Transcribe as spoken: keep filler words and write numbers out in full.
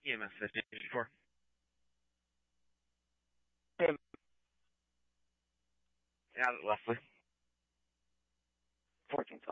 E M S fifteen fifty-four. Hey, Yeah, Leslie. fourteen